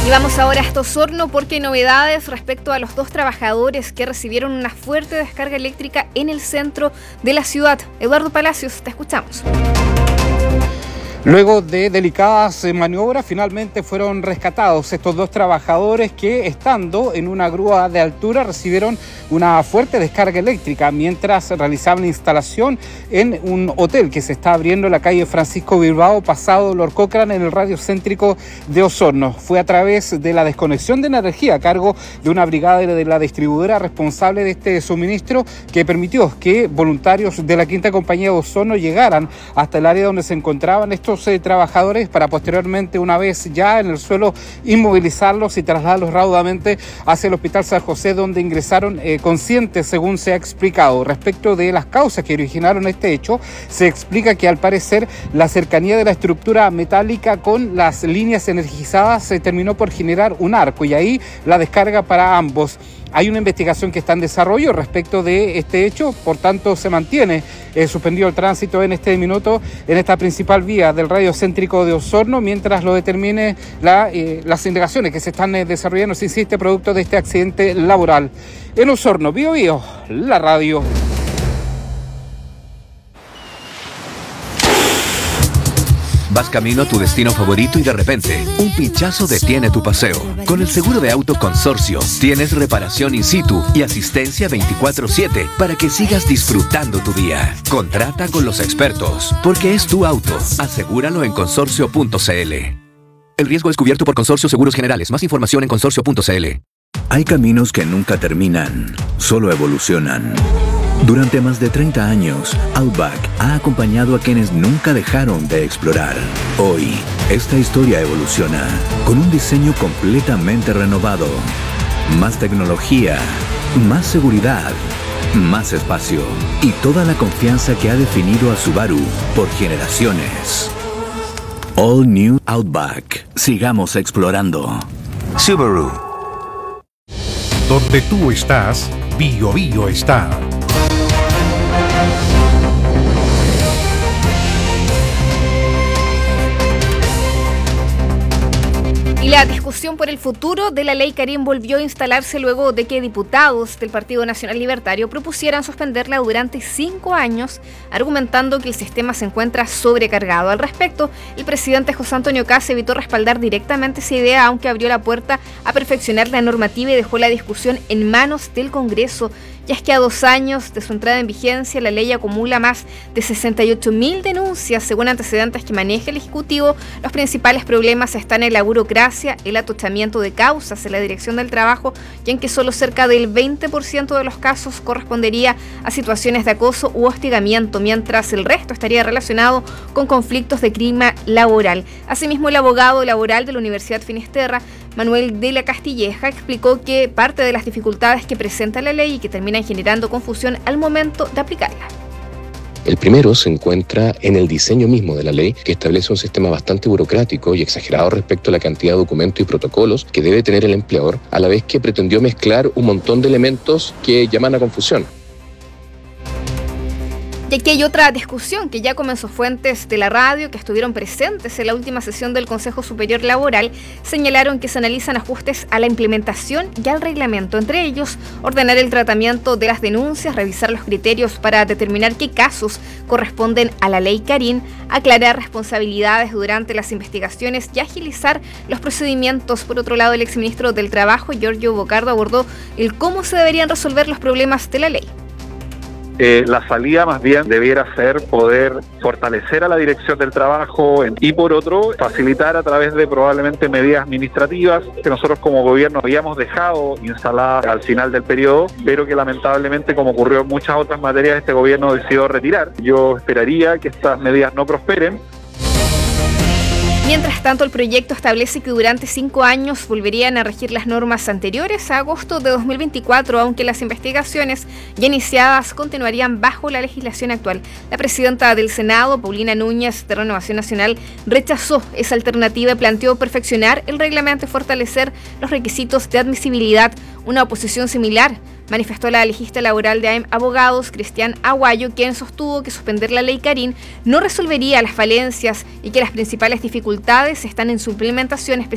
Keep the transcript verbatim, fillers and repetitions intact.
Y vamos ahora hasta Osorno porque hay novedades respecto a los dos trabajadores que recibieron una fuerte descarga eléctrica en el centro de la ciudad. Eduardo Palacios, te escuchamos. Luego de delicadas maniobras, finalmente fueron rescatados estos dos trabajadores que, estando en una grúa de altura, recibieron una fuerte descarga eléctrica mientras realizaban la instalación en un hotel que se está abriendo en la calle Francisco Bilbao, pasado Lord Cochrane, en el radio céntrico de Osorno. Fue a través de la desconexión de energía a cargo de una brigada de la distribuidora responsable de este suministro que permitió que voluntarios de la Quinta Compañía de Osorno llegaran hasta el área donde se encontraban estos Eh, trabajadores para posteriormente, una vez ya en el suelo, inmovilizarlos y trasladarlos raudamente hacia el Hospital San José, donde ingresaron eh, conscientes, según se ha explicado. Respecto de las causas que originaron este hecho, se explica que al parecer la cercanía de la estructura metálica con las líneas energizadas se terminó por generar un arco y ahí la descarga para ambos. Hay una investigación que está en desarrollo respecto de este hecho, por tanto se mantiene eh, suspendido el tránsito en este minuto en esta principal vía del radio céntrico de Osorno, mientras lo determine la, eh, las indagaciones que se están eh, desarrollando, se insiste, producto de este accidente laboral. En Osorno, Bío Bío, la radio. Vas camino a tu destino favorito y de repente, un pinchazo detiene tu paseo. Con el seguro de auto Consorcio, tienes reparación in situ y asistencia veinticuatro siete para que sigas disfrutando tu día. Contrata con los expertos, porque es tu auto. Asegúralo en consorcio punto c l. El riesgo es cubierto por Consorcio Seguros Generales. Más información en consorcio punto c l. Hay caminos que nunca terminan, solo evolucionan. Durante más de treinta años, Outback ha acompañado a quienes nunca dejaron de explorar. Hoy, esta historia evoluciona con un diseño completamente renovado. Más tecnología, más seguridad, más espacio y toda la confianza que ha definido a Subaru por generaciones. All New Outback. Sigamos explorando. Subaru. Donde tú estás, Bío Bío está. Y la discusión por el futuro de la Ley Karim volvió a instalarse luego de que diputados del Partido Nacional Libertario propusieran suspenderla durante cinco años, argumentando que el sistema se encuentra sobrecargado. Al respecto, el presidente José Antonio Kast evitó respaldar directamente esa idea, aunque abrió la puerta a perfeccionar la normativa y dejó la discusión en manos del Congreso. Ya es que a dos años de su entrada en vigencia, la ley acumula más de sesenta y ocho mil denuncias. Según antecedentes que maneja el Ejecutivo, los principales problemas están en la burocracia, el atochamiento de causas en la Dirección del Trabajo, y en que solo cerca del veinte por ciento de los casos correspondería a situaciones de acoso u hostigamiento, mientras el resto estaría relacionado con conflictos de clima laboral. Asimismo, el abogado laboral de la Universidad Finisterra, Manuel de la Castilleja, explicó que parte de las dificultades que presenta la ley y que terminan generando confusión al momento de aplicarla. El primero se encuentra en el diseño mismo de la ley, que establece un sistema bastante burocrático y exagerado respecto a la cantidad de documentos y protocolos que debe tener el empleador, a la vez que pretendió mezclar un montón de elementos que llaman a confusión. Y aquí hay otra discusión que ya comenzó. Fuentes de la radio que estuvieron presentes en la última sesión del Consejo Superior Laboral señalaron que se analizan ajustes a la implementación y al reglamento, entre ellos ordenar el tratamiento de las denuncias, revisar los criterios para determinar qué casos corresponden a la ley Karim, aclarar responsabilidades durante las investigaciones y agilizar los procedimientos. Por otro lado, el exministro del Trabajo, Giorgio Bocardo, abordó el cómo se deberían resolver los problemas de la ley. Eh, la salida más bien debiera ser poder fortalecer a la Dirección del Trabajo y, por otro, facilitar a través de probablemente medidas administrativas que nosotros como gobierno habíamos dejado instaladas al final del periodo, pero que lamentablemente, como ocurrió en muchas otras materias, este gobierno decidió retirar. Yo esperaría que estas medidas no prosperen. Mientras tanto, el proyecto establece que durante cinco años volverían a regir las normas anteriores a agosto de dos mil veinticuatro, aunque las investigaciones ya iniciadas continuarían bajo la legislación actual. La presidenta del Senado, Paulina Núñez, de Renovación Nacional, rechazó esa alternativa y planteó perfeccionar el reglamento y fortalecer los requisitos de admisibilidad. Una oposición similar manifestó la legista laboral de A E M Abogados, Cristian Aguayo, quien sostuvo que suspender la ley Karim no resolvería las falencias y que las principales dificultades están en su implementación, específicamente